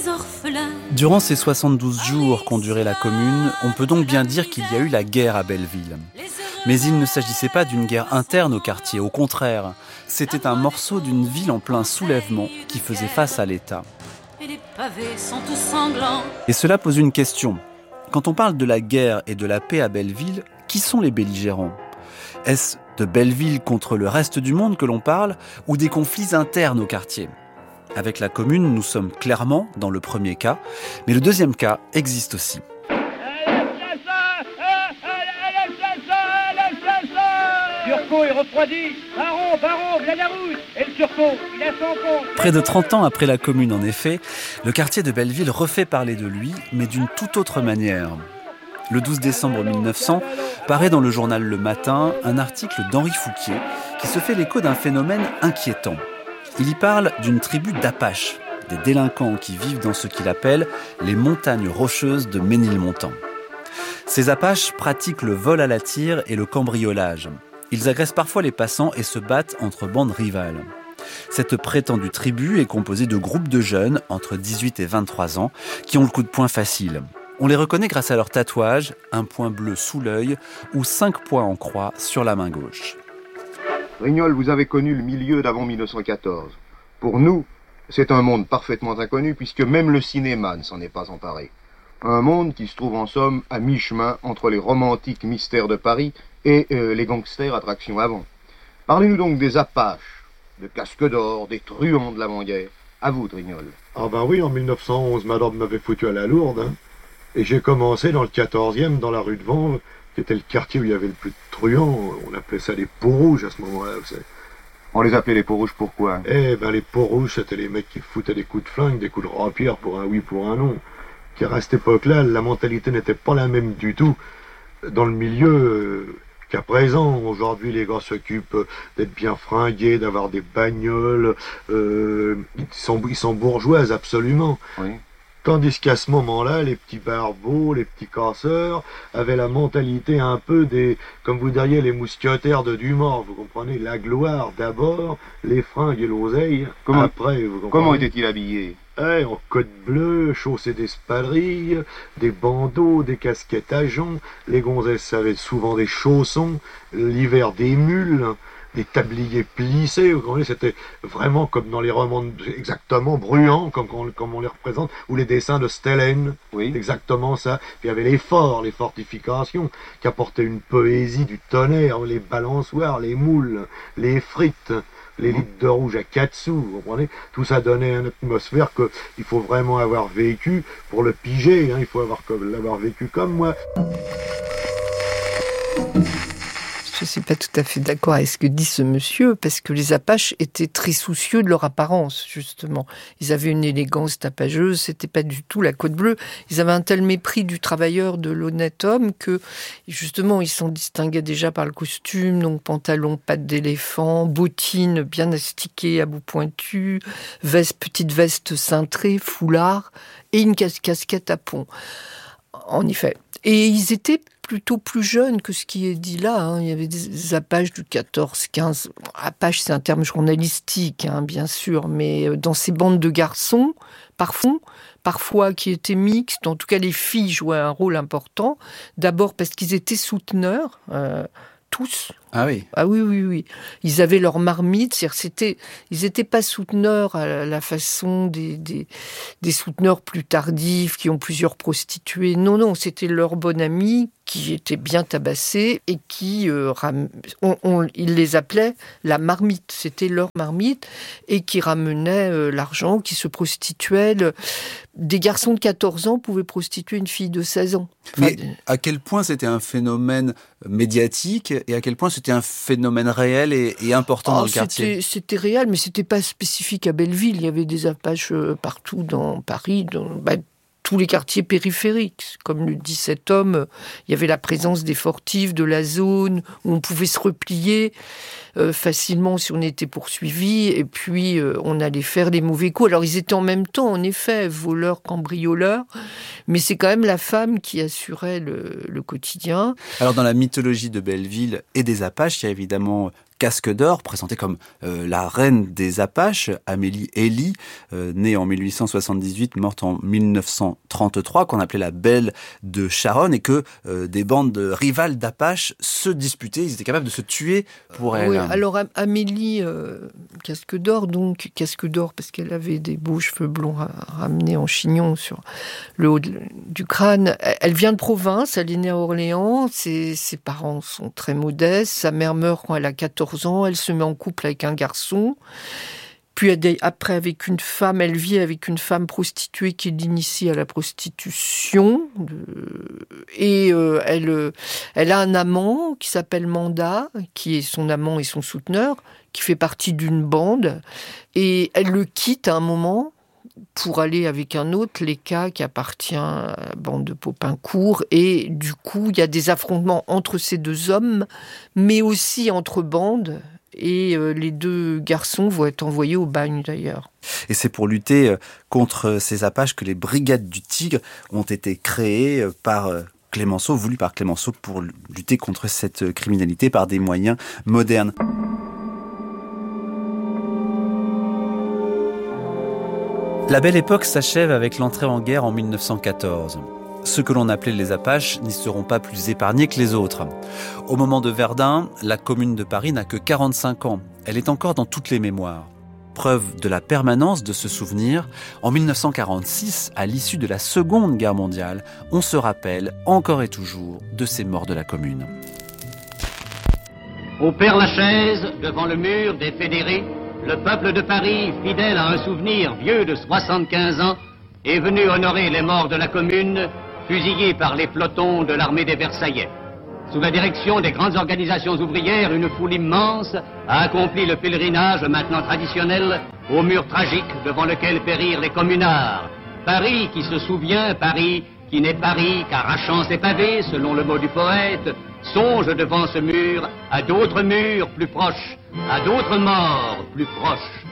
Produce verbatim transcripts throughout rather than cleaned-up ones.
les orphelins. Durant ces soixante-douze jours qu'ont duré la commune, on peut donc bien dire qu'il y a eu la guerre à Belleville. Mais il ne s'agissait pas d'une guerre interne au quartier, au contraire. C'était un morceau d'une ville en plein soulèvement qui faisait face à l'État. Et les pavés sont tous sanglants. Et cela pose une question. Quand on parle de la guerre et de la paix à Belleville, qui sont les belligérants ? Est-ce de Belleville contre le reste du monde que l'on parle, ou des conflits internes au quartier ? Avec la commune, nous sommes clairement dans le premier cas, mais le deuxième cas existe aussi. Turco est refroidi. Baron, Baron, Bladarousse. Et le Turco, il a son compte. Près de trente ans après la commune, en effet, le quartier de Belleville refait parler de lui, mais d'une toute autre manière. Le douze décembre mille neuf cents, paraît dans le journal Le Matin un article d'Henri Fouquier qui se fait l'écho d'un phénomène inquiétant. Il y parle d'une tribu d'Apaches, des délinquants qui vivent dans ce qu'il appelle les montagnes rocheuses de Ménilmontant. Ces Apaches pratiquent le vol à la tire et le cambriolage. Ils agressent parfois les passants et se battent entre bandes rivales. Cette prétendue tribu est composée de groupes de jeunes entre dix-huit et vingt-trois ans qui ont le coup de poing facile. On les reconnaît grâce à leur tatouage, un point bleu sous l'œil ou cinq points en croix sur la main gauche. Rignol, vous avez connu le milieu d'avant mille neuf cent quatorze. Pour nous, c'est un monde parfaitement inconnu puisque même le cinéma ne s'en est pas emparé. Un monde qui se trouve en somme à mi-chemin entre les romantiques mystères de Paris et euh, les gangsters attractions avant. Parlez-nous donc des Apaches, de Casque d'Or, des truands de l'avant-guerre. À vous, Trignol. Ah ben oui, en mille neuf cent onze, madame m'avait foutu à la lourde. Hein. Et j'ai commencé dans le quatorzième, dans la rue de Vanves, qui était le quartier où il y avait le plus de truands. On appelait ça les peaux rouges à ce moment-là, vous savez. On les appelait les peaux rouges pourquoi ? Eh ben les peaux rouges, c'était les mecs qui foutaient des coups de flingue, des coups de rapière pour un oui, pour un non. Car à cette époque-là, la mentalité n'était pas la même du tout dans le milieu euh, qu'à présent. Aujourd'hui, les gars s'occupent d'être bien fringués, d'avoir des bagnoles. Euh, ils sont, ils sont bourgeoises, absolument. Oui. Tandis qu'à ce moment-là, les petits barbeaux, les petits casseurs avaient la mentalité un peu des, comme vous diriez, les mousquetaires de Dumas. Vous comprenez, la gloire d'abord, les fringues et l'oseille comment, après. Vous comprenez. Comment étaient-ils habillés ? Eh, en côte bleue, chaussée d'espadrilles, des bandeaux, des casquettes à joncs. Les gonzesses avaient souvent des chaussons, l'hiver des mules, des tabliers plissés. Vous comprenez, c'était vraiment comme dans les romans, exactement bruyants, comme, comme, comme on les représente, ou les dessins de Stellén. Oui. Exactement ça. Puis il y avait les forts, les fortifications, qui apportaient une poésie du tonnerre, les balançoires, les moules, les frites. Les litres de rouge à quatre sous, vous comprenez ? Tout ça donnait une atmosphère qu'il faut vraiment avoir vécu pour le piger, hein, il faut avoir, l'avoir vécu comme moi. Je ne suis pas tout à fait d'accord avec ce que dit ce monsieur, parce que les Apaches étaient très soucieux de leur apparence, justement. Ils avaient une élégance tapageuse, c'était pas du tout la côte bleue. Ils avaient un tel mépris du travailleur, de l'honnête homme, que, justement, ils s'en distinguaient déjà par le costume, donc pantalon, pattes d'éléphant, bottines bien astiquées à bout pointu, veste, petite veste cintrée, foulard, et une casquette à pont. En effet. Et ils étaient plutôt plus jeunes que ce qui est dit là. Hein. Il y avait des Apaches du quatorze quinze. Apache, c'est un terme journalistique, hein, bien sûr, mais dans ces bandes de garçons, parfois, parfois qui étaient mixtes, en tout cas les filles jouaient un rôle important. D'abord parce qu'ils étaient souteneurs, euh, tous. Ah oui. Ah oui, oui, oui. Ils avaient leur marmite, c'est-à-dire c'était, ils n'étaient pas souteneurs à la, la façon des, des, des souteneurs plus tardifs qui ont plusieurs prostituées. Non, non, c'était leur bon ami qui était bien tabassé et qui, euh, ram... on, on, ils les appelaient la marmite. C'était leur marmite et qui ramenait euh, l'argent, qui se prostituait. Le... Des garçons de quatorze ans pouvaient prostituer une fille de seize ans. Enfin, Mais à quel point c'était un phénomène médiatique et à quel point c'était un phénomène réel et, et important oh, dans le quartier? C'était, c'était réel, mais c'était pas spécifique à Belleville. Il y avait des Apaches partout dans Paris, dans bah, tous les quartiers périphériques. Comme le dit cet homme, il y avait la présence des fortifs, de la zone, où on pouvait se replier euh, facilement si on était poursuivi, et puis euh, on allait faire des mauvais coups. Alors ils étaient en même temps, en effet, voleurs, cambrioleurs, mais c'est quand même la femme qui assurait le, le quotidien. Alors dans la mythologie de Belleville et des Apaches, il y a évidemment casque d'or, présentée comme euh, la reine des Apaches, Amélie Ely, euh, née en mille huit cent soixante-dix-huit, morte en mille neuf cent trente-trois, qu'on appelait la Belle de Sharon, et que euh, des bandes rivales d'Apaches se disputaient, ils étaient capables de se tuer pour elle. Oui, alors Amélie, euh, casque d'or, donc casque d'or parce qu'elle avait des beaux cheveux blonds ra- ramenés en chignon sur le haut de, du crâne. Elle vient de province, elle est née à Orléans, ses, ses parents sont très modestes, sa mère meurt quand elle a quatorze ans, elle se met en couple avec un garçon, puis elle, après avec une femme, elle vit avec une femme prostituée qui l'initie à la prostitution, et euh, elle, elle a un amant qui s'appelle Manda, qui est son amant et son souteneur, qui fait partie d'une bande, et elle le quitte à un moment pour aller avec un autre, Léka, qui appartient à la bande de Popincourt. Et du coup, il y a des affrontements entre ces deux hommes, mais aussi entre bandes. Et euh, les deux garçons vont être envoyés au bagne, d'ailleurs. Et c'est pour lutter contre ces Apaches que les Brigades du Tigre ont été créées par Clémenceau, voulues par Clémenceau pour lutter contre cette criminalité par des moyens modernes. La belle époque s'achève avec l'entrée en guerre en mille neuf cent quatorze. Ceux que l'on appelait les Apaches n'y seront pas plus épargnés que les autres. Au moment de Verdun, la commune de Paris n'a que quarante-cinq ans. Elle est encore dans toutes les mémoires. Preuve de la permanence de ce souvenir, en mille neuf cent quarante-six, à l'issue de la Seconde Guerre mondiale, on se rappelle encore et toujours de ces morts de la commune. Au Père-Lachaise, devant le mur des fédérés, le peuple de Paris, fidèle à un souvenir vieux de soixante-quinze ans, est venu honorer les morts de la commune, fusillés par les pelotons de l'armée des Versaillais. Sous la direction des grandes organisations ouvrières, une foule immense a accompli le pèlerinage maintenant traditionnel au mur tragique devant lequel périrent les communards. Paris qui se souvient, Paris qui n'est Paris qu'arrachant ses pavés, selon le mot du poète, songe devant ce mur à d'autres murs plus proches, à d'autres morts plus proches.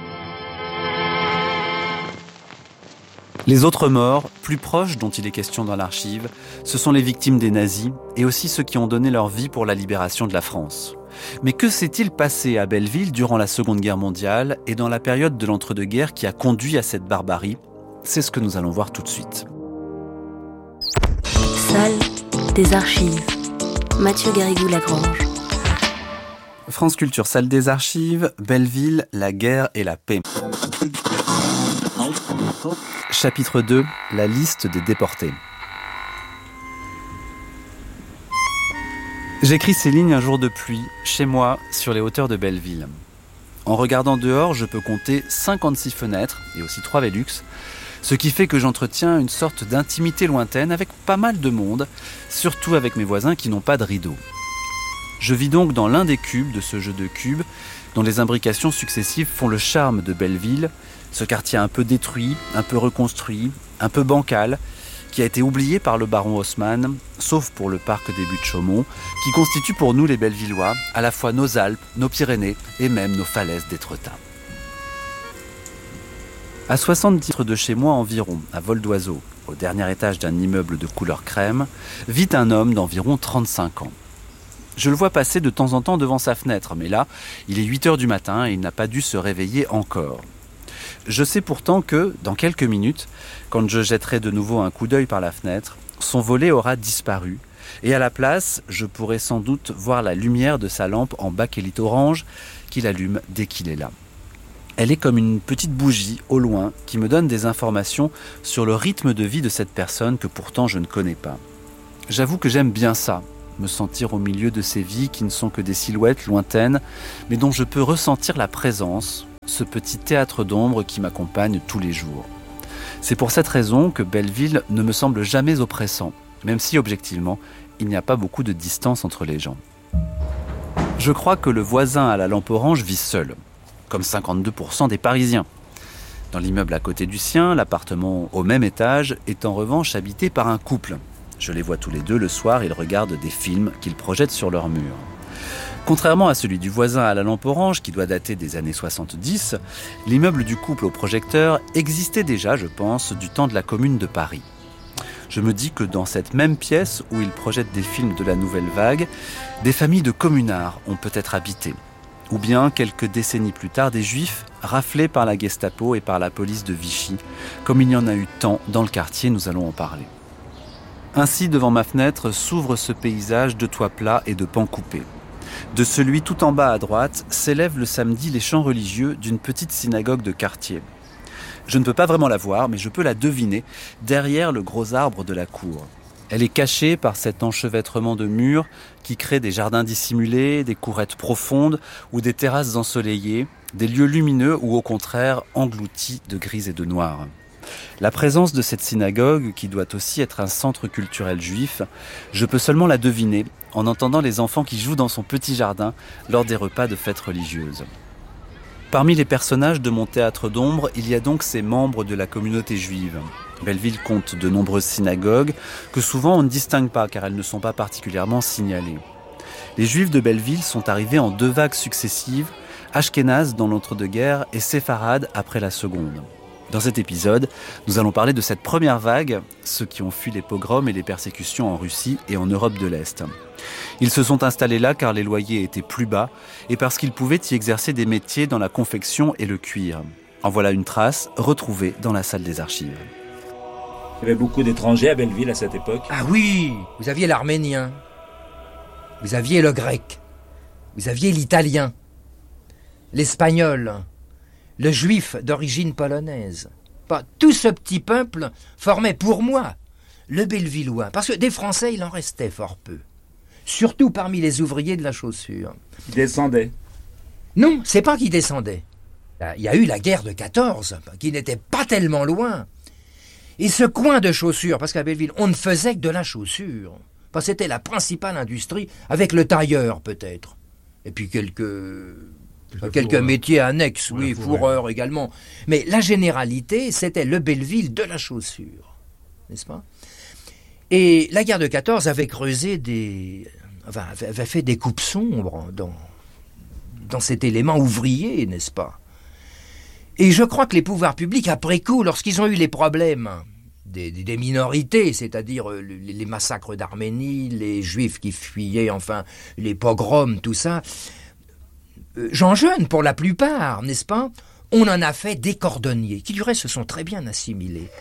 Les autres morts, plus proches dont il est question dans l'archive, ce sont les victimes des nazis et aussi ceux qui ont donné leur vie pour la libération de la France. Mais que s'est-il passé à Belleville durant la Seconde Guerre mondiale et dans la période de l'entre-deux-guerres qui a conduit à cette barbarie ? C'est ce que nous allons voir tout de suite. Salle des archives. Mathieu Garrigou-Lagrange. France Culture, salle des archives, Belleville, la guerre et la paix. Chapitre deux, la liste des déportés. J'écris ces lignes un jour de pluie, chez moi, sur les hauteurs de Belleville. En regardant dehors, je peux compter cinquante-six fenêtres, et aussi trois Velux, ce qui fait que j'entretiens une sorte d'intimité lointaine avec pas mal de monde, surtout avec mes voisins qui n'ont pas de rideau. Je vis donc dans l'un des cubes de ce jeu de cubes, dont les imbrications successives font le charme de Belleville, ce quartier un peu détruit, un peu reconstruit, un peu bancal, qui a été oublié par le baron Haussmann, sauf pour le parc des Buttes-Chaumont, qui constitue pour nous les Bellevillois à la fois nos Alpes, nos Pyrénées et même nos falaises d'Étretat. À soixante-dix mètres de chez moi environ, à vol d'oiseau, au dernier étage d'un immeuble de couleur crème, vit un homme d'environ trente-cinq ans. Je le vois passer de temps en temps devant sa fenêtre, mais là, il est huit heures du matin et il n'a pas dû se réveiller encore. Je sais pourtant que, dans quelques minutes, quand je jetterai de nouveau un coup d'œil par la fenêtre, son volet aura disparu, et à la place, je pourrai sans doute voir la lumière de sa lampe en bakélite orange qu'il allume dès qu'il est là. Elle est comme une petite bougie au loin qui me donne des informations sur le rythme de vie de cette personne que pourtant je ne connais pas. J'avoue que j'aime bien ça, me sentir au milieu de ces vies qui ne sont que des silhouettes lointaines, mais dont je peux ressentir la présence, ce petit théâtre d'ombre qui m'accompagne tous les jours. C'est pour cette raison que Belleville ne me semble jamais oppressant, même si objectivement, il n'y a pas beaucoup de distance entre les gens. Je crois que le voisin à la lampe orange vit seul, comme cinquante-deux pour cent des Parisiens. Dans l'immeuble à côté du sien, l'appartement au même étage est en revanche habité par un couple. Je les vois tous les deux le soir, ils regardent des films qu'ils projettent sur leur mur. Contrairement à celui du voisin à la lampe orange, qui doit dater des années soixante-dix, l'immeuble du couple au projecteur existait déjà, je pense, du temps de la Commune de Paris. Je me dis que dans cette même pièce où ils projettent des films de la Nouvelle Vague, des familles de communards ont peut-être habité. ou bien, quelques décennies plus tard, des Juifs raflés par la Gestapo et par la police de Vichy, comme il y en a eu tant dans le quartier, nous allons en parler. Ainsi, devant ma fenêtre, s'ouvre ce paysage de toits plats et de pans coupés. De celui tout en bas à droite, s'élèvent le samedi les chants religieux d'une petite synagogue de quartier. Je ne peux pas vraiment la voir, mais je peux la deviner derrière le gros arbre de la cour. Elle est cachée par cet enchevêtrement de murs qui crée des jardins dissimulés, des courettes profondes ou des terrasses ensoleillées, des lieux lumineux ou au contraire engloutis de gris et de noir. La présence de cette synagogue, qui doit aussi être un centre culturel juif, je peux seulement la deviner en entendant les enfants qui jouent dans son petit jardin lors des repas de fêtes religieuses. Parmi les personnages de mon théâtre d'ombre, il y a donc ces membres de la communauté juive. Belleville compte de nombreuses synagogues que souvent on ne distingue pas car elles ne sont pas particulièrement signalées. Les Juifs de Belleville sont arrivés en deux vagues successives, Ashkénazes dans l'entre-deux-guerres et séfarades après la seconde. Dans cet épisode, nous allons parler de cette première vague, ceux qui ont fui les pogroms et les persécutions en Russie et en Europe de l'Est. Ils se sont installés là car les loyers étaient plus bas et parce qu'ils pouvaient y exercer des métiers dans la confection et le cuir. En voilà une trace retrouvée dans la salle des archives. Il y avait beaucoup d'étrangers à Belleville à cette époque. Ah oui, vous aviez l'arménien, vous aviez le grec, vous aviez l'italien, l'espagnol, le juif d'origine polonaise. Bah, tout ce petit peuple formait pour moi le Bellevillois, parce que des Français, il en restait fort peu. Surtout parmi les ouvriers de la chaussure. Ils descendaient. Non, c'est pas qu'ils descendaient. Il y a eu la guerre de quatorze, qui n'était pas tellement loin. Et ce coin de chaussures, parce qu'à Belleville, on ne faisait que de la chaussure. Parce que c'était la principale industrie, avec le tailleur peut-être. Et puis quelques... Quelques, quelques métiers annexes, oui, fourreurs ouais. également. Mais la généralité, c'était le Belleville de la chaussure, n'est-ce pas? Et la guerre de quatorze avait creusé des... Enfin, avait fait des coupes sombres dans, dans cet élément ouvrier, n'est-ce pas? Et je crois que les pouvoirs publics, après coup, lorsqu'ils ont eu les problèmes des, des, des minorités, c'est-à-dire les, les massacres d'Arménie, les Juifs qui fuyaient, enfin, les pogroms, tout ça... gens jeunes pour la plupart, n'est-ce pas? On en a fait des cordonniers, qui du reste se sont très bien assimilés.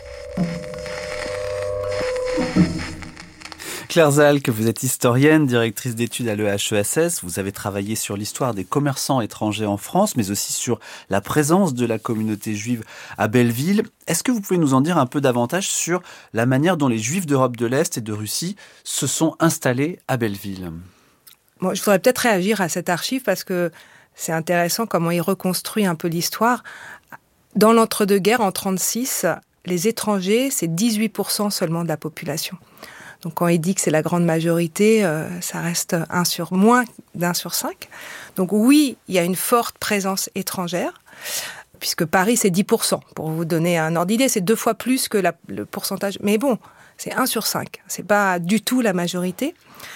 Claire Zalck, vous êtes historienne, directrice d'études à l'E H E S S. Vous avez travaillé sur l'histoire des commerçants étrangers en France, mais aussi sur la présence de la communauté juive à Belleville. Est-ce que vous pouvez nous en dire un peu davantage sur la manière dont les Juifs d'Europe de l'Est et de Russie se sont installés à Belleville? Bon, je voudrais peut-être réagir à cette archive parce que c'est intéressant comment il reconstruit un peu l'histoire. Dans l'entre-deux-guerres, en trente-six, les étrangers, c'est dix-huit pour cent seulement de la population. Donc quand il dit que c'est la grande majorité, euh, ça reste un sur, moins d'un sur cinq. Donc oui, il y a une forte présence étrangère, puisque Paris, c'est dix pour cent. Pour vous donner un ordre d'idée, c'est deux fois plus que la, le pourcentage. Mais bon, c'est un sur cinq. C'est pas du tout la majorité.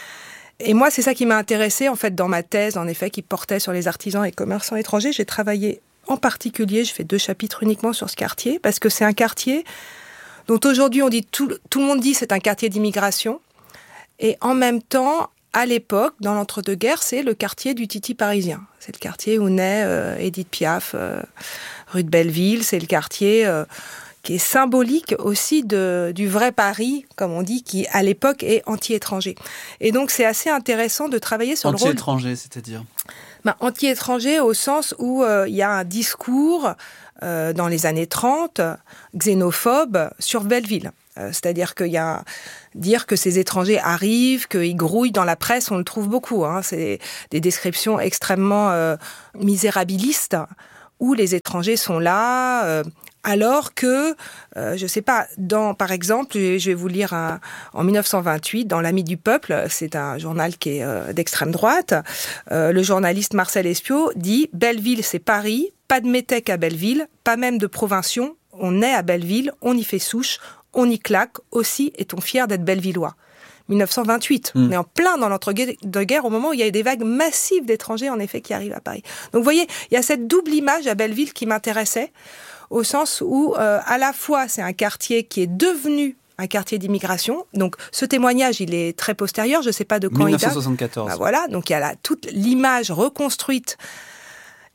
Et moi, c'est ça qui m'a intéressée, en fait, dans ma thèse, en effet, qui portait sur les artisans et commerçants étrangers. J'ai travaillé en particulier, je fais deux chapitres uniquement sur ce quartier, parce que c'est un quartier dont aujourd'hui on dit, tout, tout le monde dit c'est un quartier d'immigration. Et en même temps, à l'époque, dans l'entre-deux-guerres, c'est le quartier du Titi parisien. C'est le quartier où naît euh, Édith Piaf, euh, rue de Belleville. C'est le quartier... Euh, qui est symbolique aussi de, du vrai Paris, comme on dit, qui, à l'époque, est anti-étranger. Et donc, c'est assez intéressant de travailler sur le rôle... Anti-étranger, c'est-à-dire ben, anti-étranger au sens où euh, il y a un discours, euh, dans les années trente, xénophobe, sur Belleville. Euh, c'est-à-dire qu'il y a... Dire que ces étrangers arrivent, qu'ils grouillent dans la presse, on le trouve beaucoup. Hein, c'est des descriptions extrêmement euh, misérabilistes, où les étrangers sont là... Euh, Alors que, euh, je sais pas, dans, par exemple, je vais vous lire un, en dix-neuf cent vingt-huit, dans l'Ami du Peuple, c'est un journal qui est euh, d'extrême droite, euh, le journaliste Marcel Espiau dit « Belleville, c'est Paris, pas de métèques à Belleville, pas même de provinciaux, on est à Belleville, on y fait souche, on y claque, aussi est-on fier d'être bellevillois ». dix-neuf cent vingt-huit. Mmh. On est en plein dans l'entre-deux-guerres au moment où il y a des vagues massives d'étrangers, en effet, qui arrivent à Paris. Donc, vous voyez, il y a cette double image à Belleville qui m'intéressait, au sens où, euh, à la fois, c'est un quartier qui est devenu un quartier d'immigration. Donc, ce témoignage, il est très postérieur. Je ne sais pas de quand il date. dix-neuf cent soixante-quatorze. Ben voilà. Donc, il y a là toute l'image reconstruite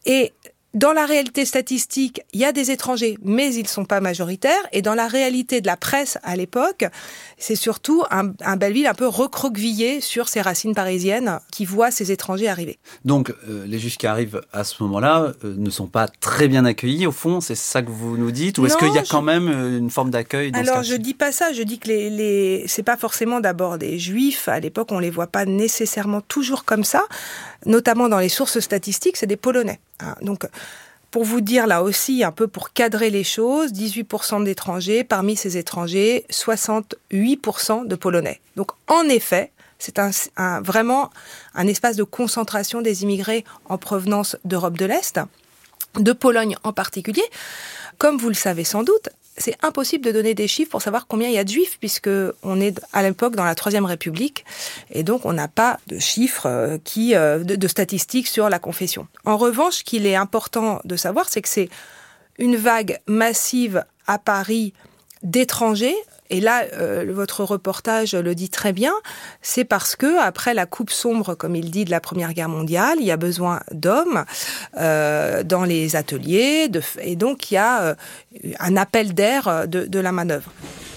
Et dans la réalité statistique, il y a des étrangers, mais ils ne sont pas majoritaires. Et dans la réalité de la presse à l'époque, c'est surtout un, un Belleville un peu recroquevillé sur ses racines parisiennes qui voit ces étrangers arriver. Donc, euh, les Juifs qui arrivent à ce moment-là euh, ne sont pas très bien accueillis, au fond, c'est ça que vous nous dites? Ou est-ce qu'il y a je... quand même une forme d'accueil dans Alors, ce je dis pas ça, je dis que les, les... c'est pas forcément d'abord des Juifs. À l'époque, on les voit pas nécessairement toujours comme ça. Notamment dans les sources statistiques, c'est des Polonais. Hein. Donc, pour vous dire là aussi, un peu pour cadrer les choses, dix-huit pour cent d'étrangers, parmi ces étrangers, soixante-huit pour cent de Polonais. Donc en effet, c'est un, un, vraiment un espace de concentration des immigrés en provenance d'Europe de l'Est, de Pologne en particulier. Comme vous le savez sans doute, c'est impossible de donner des chiffres pour savoir combien il y a de Juifs, puisque on est à l'époque dans la Troisième République, et donc on n'a pas de chiffres qui, de, de statistiques sur la confession. En revanche, ce qu'il est important de savoir, c'est que c'est une vague massive à Paris d'étrangers. Et là, euh, votre reportage le dit très bien, c'est parce que après la coupe sombre, comme il dit, de la Première Guerre mondiale, il y a besoin d'hommes euh, dans les ateliers, de, et donc il y a euh, un appel d'air de, de la manœuvre.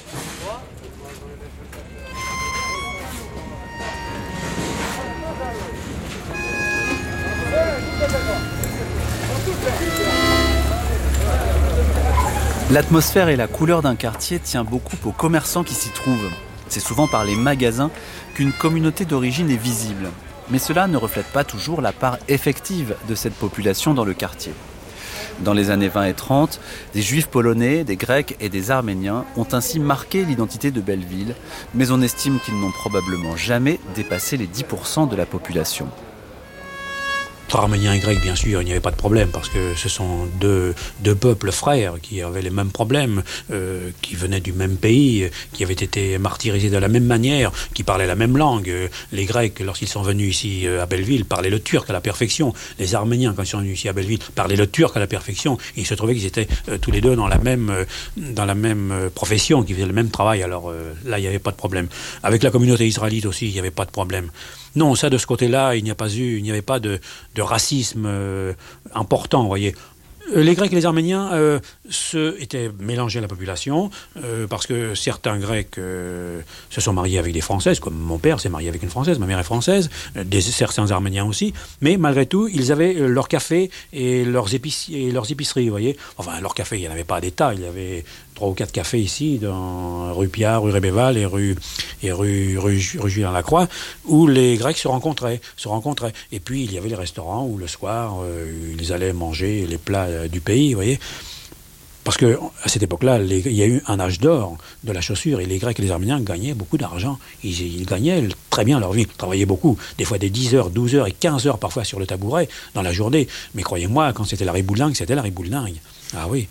L'atmosphère et la couleur d'un quartier tient beaucoup aux commerçants qui s'y trouvent. C'est souvent par les magasins qu'une communauté d'origine est visible. Mais cela ne reflète pas toujours la part effective de cette population dans le quartier. Dans les années vingt et trente, des Juifs polonais, des Grecs et des Arméniens ont ainsi marqué l'identité de Belleville, mais on estime qu'ils n'ont probablement jamais dépassé les dix pour cent de la population. Entre Arméniens et Grecs, bien sûr, il n'y avait pas de problème, parce que ce sont deux, deux peuples frères qui avaient les mêmes problèmes, euh, qui venaient du même pays, qui avaient été martyrisés de la même manière, qui parlaient la même langue. Les Grecs, lorsqu'ils sont venus ici à Belleville, parlaient le turc à la perfection. Les Arméniens, quand ils sont venus ici à Belleville, parlaient le turc à la perfection. Et il se trouvait qu'ils étaient euh, tous les deux dans la même, euh, dans la même euh, profession, qui faisaient le même travail. Alors euh, là, il n'y avait pas de problème. Avec la communauté israélite aussi, il n'y avait pas de problème. Non, ça, de ce côté-là, il n'y a pas eu, il n'y avait pas de, de racisme euh, important, vous voyez. Les Grecs et les Arméniens euh, se, étaient mélangés à la population euh, parce que certains Grecs euh, se sont mariés avec des Françaises, comme mon père s'est marié avec une Française, ma mère est française, des, certains Arméniens aussi, mais malgré tout, ils avaient leur café et leurs, épic- et leurs épiceries, vous voyez. Enfin, leur café, il n'y en avait pas d'État, il y avait trois ou quatre cafés ici, dans rue Piard, rue Rébéval et rue, et rue, rue, rue Julien-Lacroix, où les Grecs se rencontraient, se rencontraient. Et puis, il y avait les restaurants où le soir, euh, ils allaient manger les plats euh, du pays, vous voyez. Parce qu'à cette époque-là, les, il y a eu un âge d'or de la chaussure, et les Grecs et les Arméniens gagnaient beaucoup d'argent. Ils, ils gagnaient très bien leur vie, ils travaillaient beaucoup, des fois des dix heures, douze heures et quinze heures parfois sur le tabouret dans la journée. Mais croyez-moi, quand c'était la riboulingue, c'était la riboulingue. Ah oui.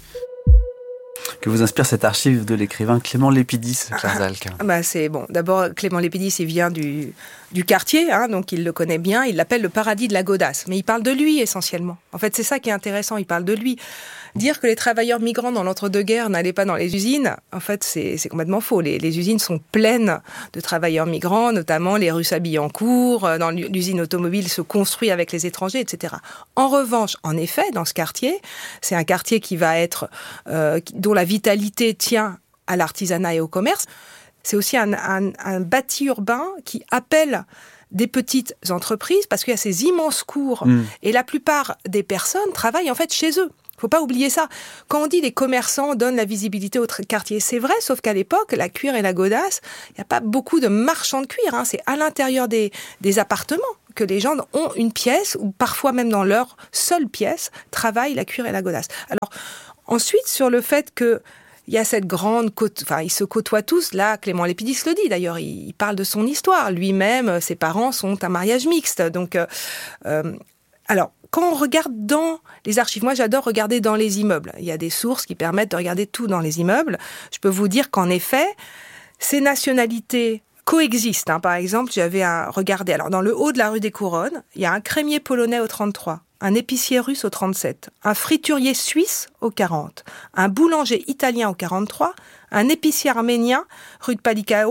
Que vous inspire cette archive de l'écrivain Clément Lépidis, Claire Zalk? Ah, bah c'est bon. D'abord, Clément Lépidis, il vient du, du quartier, hein, donc il le connaît bien. Il l'appelle le paradis de la Godasse. Mais il parle de lui essentiellement. En fait, c'est ça qui est intéressant. Il parle de lui. Dire que les travailleurs migrants dans l'entre-deux-guerres n'allaient pas dans les usines, en fait, c'est, c'est complètement faux. Les, les usines sont pleines de travailleurs migrants, notamment les Russes à Billancourt, dans l'usine automobile se construit avec les étrangers, et cetera. En revanche, en effet, dans ce quartier, c'est un quartier qui va être, euh, dont la vitalité tient à l'artisanat et au commerce. C'est aussi un, un, un bâti urbain qui appelle des petites entreprises, parce qu'il y a ces immenses cours, mmh. et la plupart des personnes travaillent en fait chez eux. Faut pas oublier ça. Quand on dit les commerçants donnent la visibilité au quartier, c'est vrai, sauf qu'à l'époque, la cuir et la Godasse, il n'y a pas beaucoup de marchands de cuir. Hein. C'est à l'intérieur des, des appartements que les gens ont une pièce, ou parfois même dans leur seule pièce, travaillent la cuir et la Godasse. Alors, ensuite, sur le fait que il y a cette grande côte, enfin, ils se côtoient tous. Là, Clément Lépidis le dit, d'ailleurs, il, il parle de son histoire. Lui-même, ses parents sont un mariage mixte. Donc, euh, euh, alors, quand on regarde dans les archives, moi j'adore regarder dans les immeubles. Il y a des sources qui permettent de regarder tout dans les immeubles. Je peux vous dire qu'en effet, ces nationalités coexistent. Hein. Par exemple, j'avais un, regardé, alors dans le haut de la rue des Couronnes, il y a un crémier polonais au trente-trois, un épicier russe au trente-sept, un friturier suisse au quarante, un boulanger italien au quarante-trois, un épicier arménien rue de Palikao,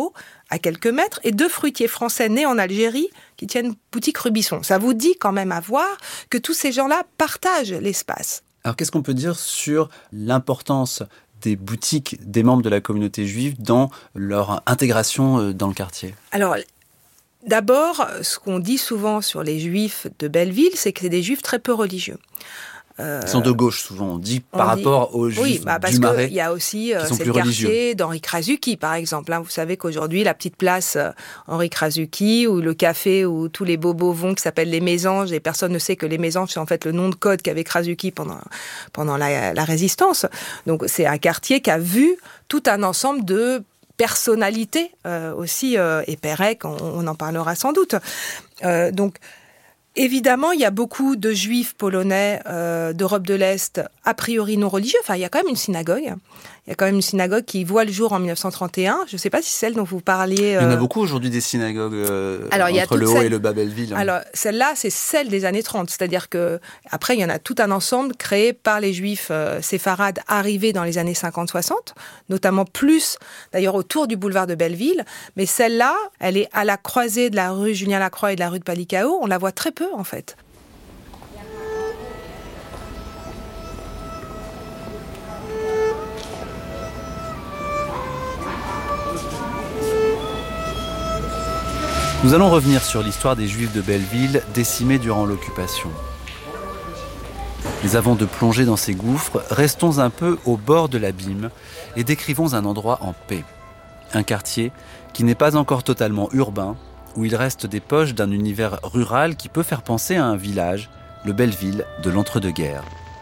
à quelques mètres, et deux fruitiers français nés en Algérie qui tiennent boutique Rubisson. Ça vous dit quand même à voir que tous ces gens-là partagent l'espace. Alors qu'est-ce qu'on peut dire sur l'importance des boutiques des membres de la communauté juive dans leur intégration dans le quartier ? Alors, d'abord, ce qu'on dit souvent sur les juifs de Belleville, c'est que c'est des juifs très peu religieux. Euh, Ils sont de gauche, souvent, on dit, on par dit, rapport aux juifs oui, bah parce du Marais, qu'il y a aussi euh, c'est le quartier d'Henri Krasuki, par exemple. Hein. Vous savez qu'aujourd'hui, la petite place euh, Henri Krasuki, ou le café où tous les bobos vont, qui s'appelle les Mésanges, et personne ne sait que les Mésanges, c'est en fait le nom de code qu'avait Krasuki pendant, pendant la, la Résistance. Donc c'est un quartier qui a vu tout un ensemble de personnalités euh, aussi, euh, et Pérec, on, on en parlera sans doute. Euh, donc, évidemment, il y a beaucoup de juifs polonais euh, d'Europe de l'Est, a priori non religieux. Enfin, il y a quand même une synagogue. Il y a quand même une synagogue qui voit le jour en dix-neuf cent trente et un. Je ne sais pas si c'est celle dont vous parliez. Euh... Il y en a beaucoup aujourd'hui des synagogues euh, Alors, entre le Haut celle... et le Bas Belleville. Hein. Alors, celle-là, c'est celle des années trente. C'est-à-dire que après, il y en a tout un ensemble créé par les juifs euh, séfarades arrivés dans les années cinquante soixante, notamment plus, d'ailleurs, autour du boulevard de Belleville. Mais celle-là, elle est à la croisée de la rue Julien-Lacroix et de la rue de Palicao. On la voit très peu, en fait. Nous allons revenir sur l'histoire des Juifs de Belleville décimés durant l'occupation. Mais avant de plonger dans ces gouffres, restons un peu au bord de l'abîme et décrivons un endroit en paix. Un quartier qui n'est pas encore totalement urbain, où il reste des poches d'un univers rural qui peut faire penser à un village, le Belleville de l'entre-deux-guerres.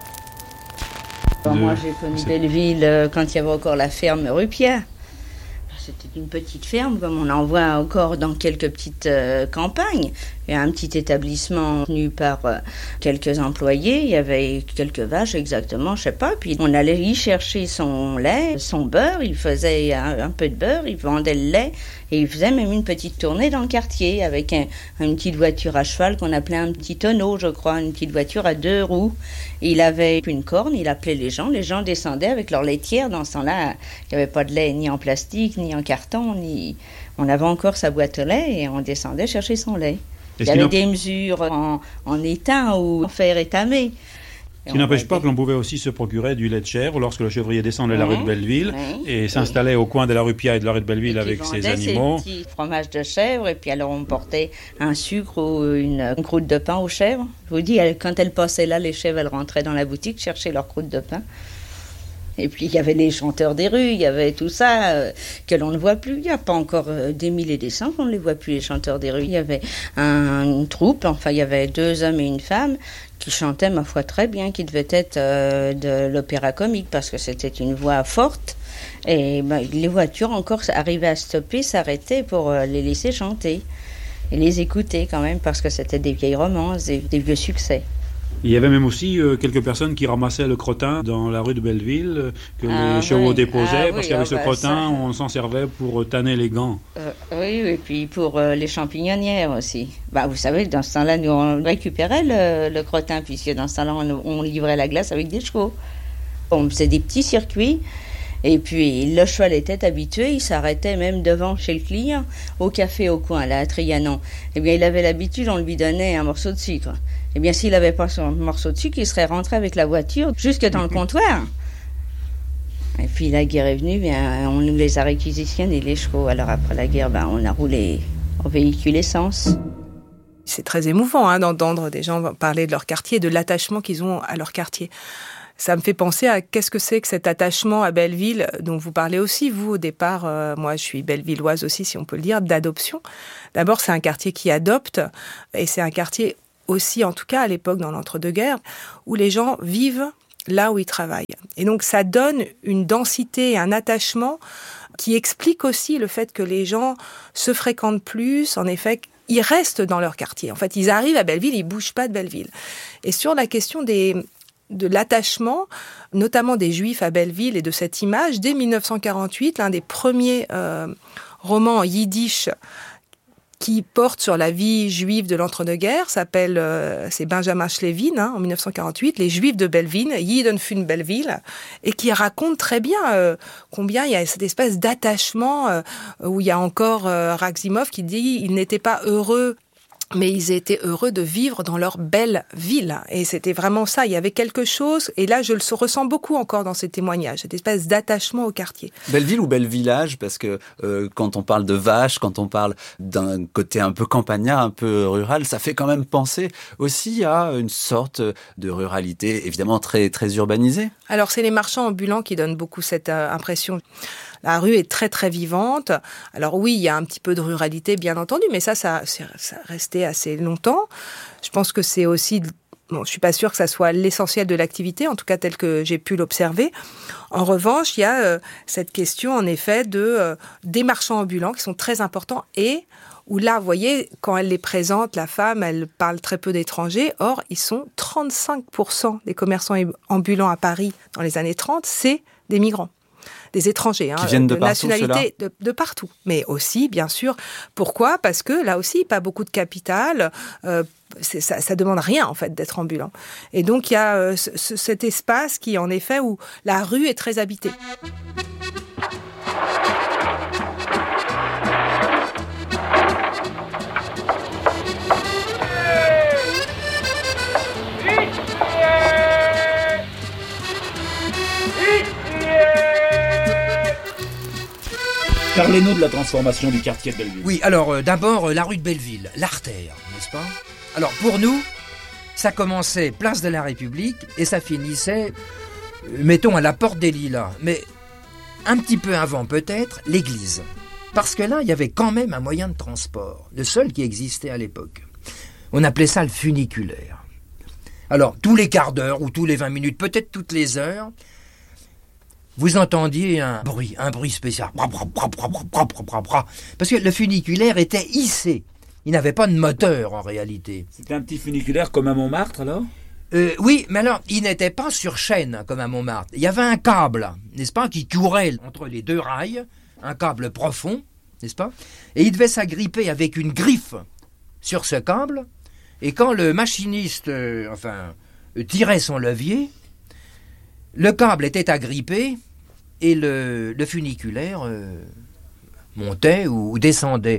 Moi, j'ai connu Belleville quand il y avait encore la ferme rue Pierre. C'était une petite ferme, comme on en voit encore dans quelques petites euh, campagnes. Il y a un petit établissement tenu par euh, quelques employés. Il y avait quelques vaches, exactement, je sais pas. Puis on allait y chercher son lait, son beurre. Il faisait un, un peu de beurre, il vendait le lait. Et il faisait même une petite tournée dans le quartier avec un, une petite voiture à cheval qu'on appelait un petit tonneau, je crois, une petite voiture à deux roues. Et il avait une corne, il appelait les gens. Les gens descendaient avec leur laitière. Dans ce temps-là, il n'y avait pas de lait ni en plastique, ni en carton, ni... On avait encore sa boîte à lait et on descendait chercher son lait. Est-ce il y avait des mesures en, en étain ou en fer étamé. Ce qui n'empêche pas que l'on pouvait aussi se procurer du lait de chèvre lorsque le chevrier descendait de la rue de Belleville oui, et s'installait oui. au coin de la rue Pierre et de la rue de Belleville avec ses animaux. Ses petits fromages de chèvre et puis alors on portait un sucre ou une, une croûte de pain aux chèvres. Je vous dis, elle, quand elles passaient là, les chèvres, elles rentraient dans la boutique chercher leur croûte de pain. Et puis il y avait les chanteurs des rues, il y avait tout ça euh, que l'on ne voit plus. Il n'y a pas encore euh, des mille et des cents qu'on ne les voit plus, les chanteurs des rues. Il y avait un, une troupe, enfin il y avait deux hommes et une femme qui chantaient, ma foi, très bien, qui devaient être euh, de l'opéra comique parce que c'était une voix forte. Et ben, les voitures encore arrivaient à stopper, s'arrêter pour euh, les laisser chanter et les écouter quand même parce que c'était des vieilles romances, des, des vieux succès. Il y avait même aussi euh, quelques personnes qui ramassaient le crottin dans la rue de Belleville, euh, que ah, les chevaux oui. déposaient, ah, parce oui, qu'avec ah, ce bah, crottin, ça... on s'en servait pour euh, tanner les gants. Euh, oui, et puis pour euh, les champignonnières aussi. Bah, vous savez, dans ce temps-là, nous, on récupérait le, le crottin, puisque dans ce temps-là, on, on livrait la glace avec des chevaux. On faisait des petits circuits, et puis le cheval était habitué, il s'arrêtait même devant chez le client, au café au coin, là, à Trianon. Eh bien, il avait l'habitude, on lui donnait un morceau de sucre. Eh bien, s'il n'avait pas son morceau de sucre, il serait rentré avec la voiture jusque dans le comptoir. Et puis la guerre est venue, bien, on nous les a réquisitionnés, les chevaux. Alors après la guerre, ben, on a roulé au véhicule essence. C'est très émouvant hein, d'entendre des gens parler de leur quartier, de l'attachement qu'ils ont à leur quartier. Ça me fait penser à qu'est-ce que c'est que cet attachement à Belleville, dont vous parlez aussi, vous, au départ. Euh, moi, je suis bellevilloise aussi, si on peut le dire, d'adoption. D'abord, c'est un quartier qui adopte, et c'est un quartier aussi, en tout cas à l'époque, dans l'entre-deux-guerres, où les gens vivent là où ils travaillent. Et donc, ça donne une densité et un attachement qui explique aussi le fait que les gens se fréquentent plus, en effet, ils restent dans leur quartier. En fait, ils arrivent à Belleville, ils bougent pas de Belleville. Et sur la question des... de l'attachement, notamment des Juifs à Belleville et de cette image, dès dix-neuf cent quarante-huit, l'un des premiers euh, romans en yiddish qui porte sur la vie juive de l'entre-deux-guerres, s'appelle, euh, c'est Benjamin Schlevin, hein, en dix-neuf cent quarante-huit, Les Juifs de Belleville, Jiden von Belleville, et qui raconte très bien euh, combien il y a cette espèce d'attachement euh, où il y a encore euh, Raximov qui dit ils n'étaient pas heureux, mais ils étaient heureux de vivre dans leur belle ville. Et c'était vraiment ça. Il y avait quelque chose, et là, je le ressens beaucoup encore dans ces témoignages, cette espèce d'attachement au quartier. Belle ville ou bel village, parce que euh, quand on parle de vaches, quand on parle d'un côté un peu campagnard, un peu rural, ça fait quand même penser aussi à une sorte de ruralité, évidemment très, très urbanisée. Alors, c'est les marchands ambulants qui donnent beaucoup cette euh, impression. La rue est très, très vivante. Alors oui, il y a un petit peu de ruralité, bien entendu, mais ça, ça, ça restait assez longtemps. Je pense que c'est aussi... Bon, je suis pas sûre que ça soit l'essentiel de l'activité, en tout cas tel que j'ai pu l'observer. En revanche, il y a euh, cette question, en effet, de euh, des marchands ambulants qui sont très importants et où là, vous voyez, quand elle les présente, la femme, elle parle très peu d'étrangers. Or, ils sont trente-cinq pour cent des commerçants ambulants à Paris dans les années trente, c'est des migrants. Des étrangers, hein, qui viennent de, de partout, nationalité de, de partout. Mais aussi, bien sûr, pourquoi ? Parce que là aussi, pas beaucoup de capital, euh, c'est, ça, ça demande rien en fait d'être ambulant. Et donc il y a euh, ce, cet espace qui, en effet, où la rue est très habitée. Parlez-nous de la transformation du quartier de Belleville. Oui, alors euh, d'abord, euh, la rue de Belleville, l'artère, n'est-ce pas ? Alors pour nous, ça commençait place de la République et ça finissait, euh, mettons, à la porte des Lilas. Mais un petit peu avant peut-être, l'église. Parce que là, il y avait quand même un moyen de transport, le seul qui existait à l'époque. On appelait ça le funiculaire. Alors, tous les quarts d'heure ou tous les vingt minutes, peut-être toutes les heures, vous entendiez un bruit, un bruit spécial. Parce que le funiculaire était hissé. Il n'avait pas de moteur, en réalité. C'était un petit funiculaire comme à Montmartre, alors ? euh, Oui, mais alors, il n'était pas sur chaîne, comme à Montmartre. Il y avait un câble, n'est-ce pas, qui courait entre les deux rails, un câble profond, n'est-ce pas ? Et il devait s'agripper avec une griffe sur ce câble. Et quand le machiniste, euh, enfin, euh, tirait son levier, le câble était agrippé et le, le funiculaire euh, montait ou, ou descendait.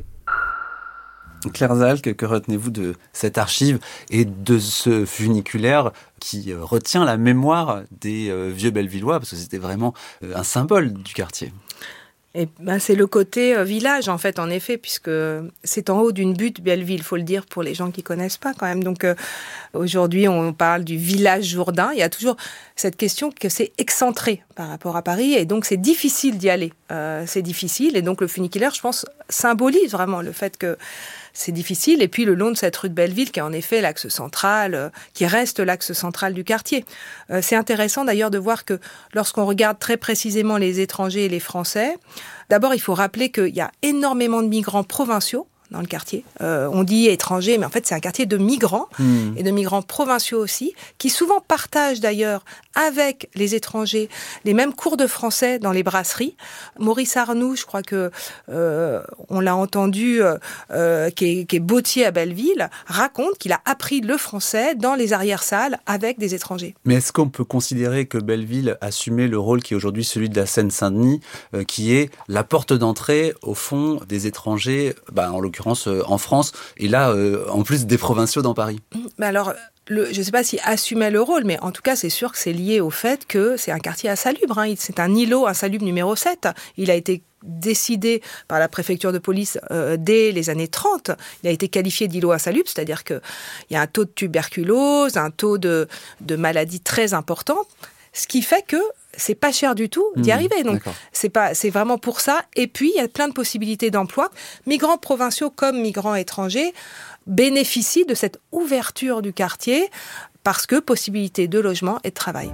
Claire Zalck, que retenez-vous de cette archive et de ce funiculaire qui euh, retient la mémoire des euh, vieux Bellevillois, parce que c'était vraiment euh, un symbole du quartier ? Et ben, c'est le côté euh, village, en fait, en effet, puisque c'est en haut d'une butte, Belleville, il faut le dire pour les gens qui ne connaissent pas quand même. Donc euh, aujourd'hui, on parle du village Jourdain. Il y a toujours cette question que c'est excentré par rapport à Paris, et donc c'est difficile d'y aller. Euh, c'est difficile, et donc le funiculaire, je pense, symbolise vraiment le fait que c'est difficile. Et puis le long de cette rue de Belleville, qui est en effet l'axe central, euh, qui reste l'axe central du quartier. Euh, c'est intéressant d'ailleurs de voir que lorsqu'on regarde très précisément les étrangers et les Français, d'abord il faut rappeler qu'il y a énormément de migrants provinciaux dans le quartier. Euh, on dit étrangers, mais en fait c'est un quartier de migrants, mmh. et de migrants provinciaux aussi, qui souvent partagent d'ailleurs avec les étrangers les mêmes cours de français dans les brasseries. Maurice Arnoux, je crois que euh, on l'a entendu, euh, qui, est, qui est bottier à Belleville, raconte qu'il a appris le français dans les arrière-salles avec des étrangers. Mais est-ce qu'on peut considérer que Belleville assumait le rôle qui est aujourd'hui celui de la Seine-Saint-Denis, euh, qui est la porte d'entrée, au fond, des étrangers, bah, en l'occurrence en France, et là, euh, en plus des provinciaux dans Paris. Mais alors, le, je ne sais pas s'il assumait le rôle, mais en tout cas, c'est sûr que c'est lié au fait que c'est un quartier insalubre. Hein. C'est un îlot insalubre numéro sept. Il a été décidé par la préfecture de police euh, dès les années trente. Il a été qualifié d'îlot insalubre, c'est-à-dire qu'il y a un taux de tuberculose, un taux de, de maladies très important, ce qui fait que c'est pas cher du tout d'y mmh, arriver. Donc, c'est pas, c'est vraiment pour ça. Et puis, il y a plein de possibilités d'emploi. Migrants provinciaux comme migrants étrangers bénéficient de cette ouverture du quartier parce que possibilité de logement et de travail.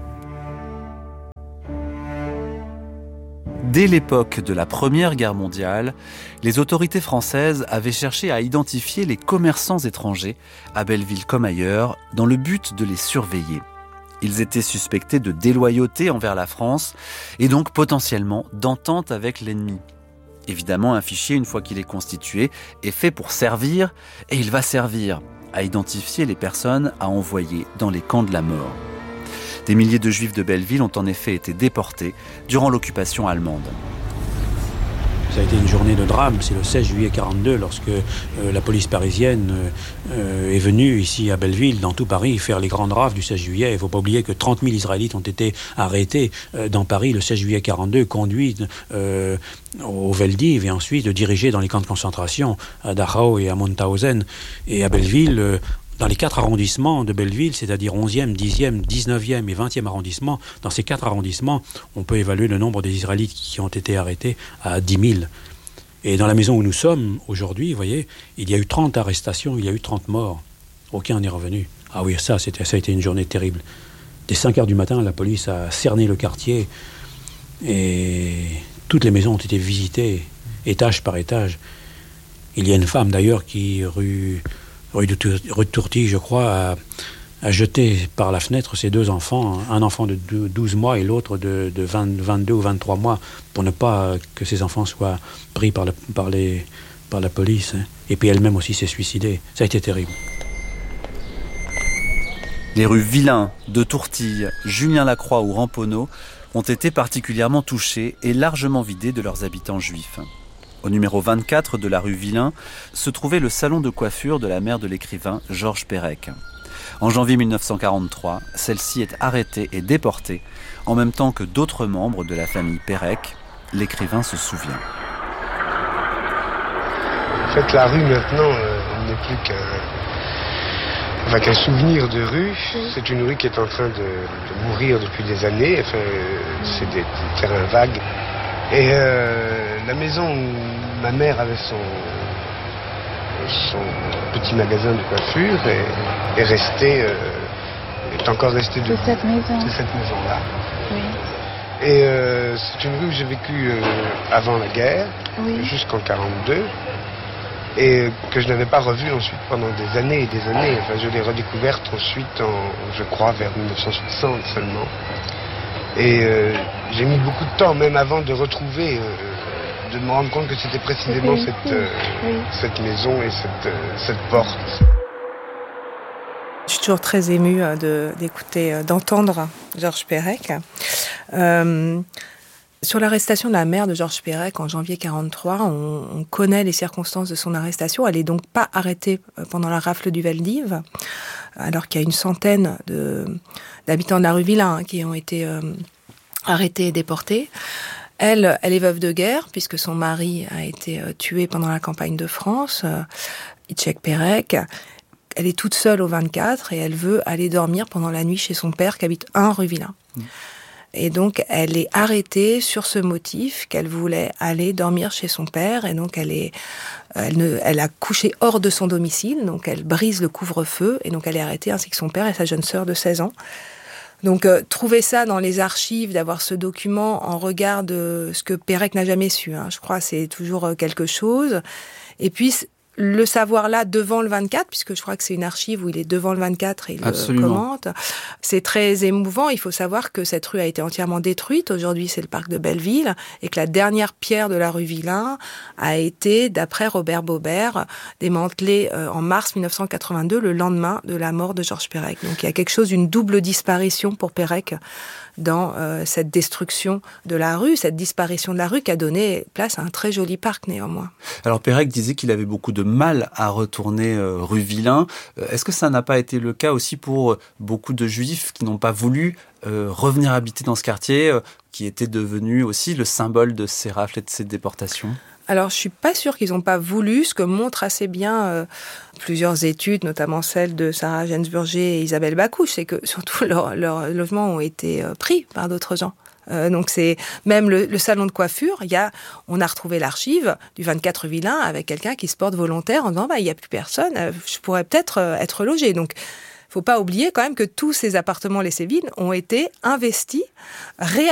Dès l'époque de la Première Guerre mondiale, les autorités françaises avaient cherché à identifier les commerçants étrangers, à Belleville comme ailleurs, dans le but de les surveiller. Ils étaient suspectés de déloyauté envers la France et donc potentiellement d'entente avec l'ennemi. Évidemment, un fichier, une fois qu'il est constitué, est fait pour servir, et il va servir à identifier les personnes à envoyer dans les camps de la mort. Des milliers de Juifs de Belleville ont en effet été déportés durant l'occupation allemande. Ça a été une journée de drame, c'est le seize juillet quarante-deux, lorsque euh, la police parisienne euh, est venue ici à Belleville, dans tout Paris, faire les grandes rafles du seize juillet. Il ne faut pas oublier que trente mille Israélites ont été arrêtés euh, dans Paris le seize juillet quarante-deux, conduits euh, au Veldiv et ensuite dirigés dans les camps de concentration à Dachau et à Mauthausen. Et à Belleville, euh, dans les quatre arrondissements de Belleville, c'est-à-dire onzième, dixième, dix-neuvième et vingtième arrondissement, dans ces quatre arrondissements, on peut évaluer le nombre des Israélites qui ont été arrêtés à dix mille. Et dans la maison où nous sommes aujourd'hui, vous voyez, il y a eu trente arrestations, il y a eu trente morts. Aucun n'est revenu. Ah oui, ça, c'était, ça a été une journée terrible. Dès cinq heures du matin, la police a cerné le quartier et toutes les maisons ont été visitées, étage par étage. Il y a une femme d'ailleurs qui, rue... rue de, rue de Tourtille, je crois, a, a jeté par la fenêtre ses deux enfants, un enfant de douze mois et l'autre de, de vingt, vingt-deux ou vingt-trois mois, pour ne pas que ses enfants soient pris par, le, par, les, par la police. Hein. Et puis elle-même aussi s'est suicidée. Ça a été terrible. Les rues Villain, de Tourtille, Julien-Lacroix ou Ramponneau ont été particulièrement touchées et largement vidées de leurs habitants juifs. Au numéro vingt-quatre de la rue Villain se trouvait le salon de coiffure de la mère de l'écrivain Georges Perec. En janvier mille neuf cent quarante-trois, celle-ci est arrêtée et déportée, en même temps que d'autres membres de la famille Perec. L'écrivain se souvient. En fait, la rue maintenant euh, n'est plus qu'un, enfin, qu'un souvenir de rue. C'est une rue qui est en train de, de mourir depuis des années. Enfin, c'est des, des terrains vagues. Et euh, la maison où ma mère avait son, son petit magasin de coiffure est, est restée, euh, est encore restée de, de cette maison. De cette maison-là. Oui. Et euh, c'est une rue où j'ai vécu euh, avant la guerre, oui. jusqu'en quarante-deux, et que je n'avais pas revue ensuite pendant des années et des années. Enfin, je l'ai redécouverte ensuite, en, je crois, vers mille neuf cent soixante seulement. Et euh, j'ai mis beaucoup de temps, même avant de retrouver, euh, de me rendre compte que c'était précisément c'était cette, euh, oui. cette maison et cette, euh, cette porte. Je suis toujours très émue de, d'écouter, d'entendre Georges Perec. Euh, sur l'arrestation de la mère de Georges Perec en janvier quarante-trois, on, on connaît les circonstances de son arrestation. Elle n'est donc pas arrêtée pendant la rafle du Veldiv, alors qu'il y a une centaine de, d'habitants de la rue Villain hein, qui ont été euh, arrêtés et déportés. Elle, elle est veuve de guerre, puisque son mari a été euh, tué pendant la campagne de France, euh, Itchek Perec. Elle est toute seule au vingt-quatre et elle veut aller dormir pendant la nuit chez son père qui habite un rue Villain. Mmh. Et donc, elle est arrêtée sur ce motif qu'elle voulait aller dormir chez son père. Et donc, elle est, elle ne, elle a couché hors de son domicile. Donc, elle brise le couvre-feu. Et donc, elle est arrêtée ainsi que son père et sa jeune sœur de seize ans. Donc, euh, trouver ça dans les archives, d'avoir ce document en regard de ce que Perec n'a jamais su, hein, je crois, c'est toujours quelque chose. Et puis, le savoir là devant le vingt-quatre, puisque je crois que c'est une archive où il est devant le vingt-quatre et il Absolument. le commente. C'est très émouvant. Il faut savoir que cette rue a été entièrement détruite. Aujourd'hui, c'est le parc de Belleville et que la dernière pierre de la rue Villain a été, d'après Robert Baubert, démantelée en mars mille neuf cent quatre-vingt-deux, le lendemain de la mort de Georges Perec. Donc il y a quelque chose d'une double disparition pour Perec dans euh, cette destruction de la rue, cette disparition de la rue qui a donné place à un très joli parc néanmoins. Alors Perec disait qu'il avait beaucoup de mal à retourner euh, rue Villain. Euh, est-ce que ça n'a pas été le cas aussi pour beaucoup de juifs qui n'ont pas voulu euh, revenir habiter dans ce quartier, euh, qui était devenu aussi le symbole de ces rafles et de ces déportations ? Alors, je suis pas sûre qu'ils n'ont pas voulu, ce que montrent assez bien euh, plusieurs études, notamment celles de Sarah Gainsburger et Isabelle Bacouche, c'est que surtout leurs leur logements ont été euh, pris par d'autres gens. Euh, donc c'est même le, le salon de coiffure, il y a, on a retrouvé l'archive du vingt-quatre Villain avec quelqu'un qui se porte volontaire en disant bah il y a plus personne, euh, je pourrais peut-être euh, être logé. Donc faut pas oublier quand même que tous ces appartements laissés vides ont été investis, réhabilités